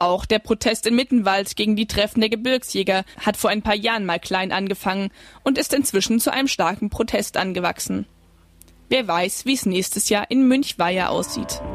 Auch der Protest in Mittenwald gegen die Treffen der Gebirgsjäger hat vor ein paar Jahren mal klein angefangen und ist inzwischen zu einem starken Protest angewachsen. Wer weiß, wie es nächstes Jahr in Münchweier aussieht.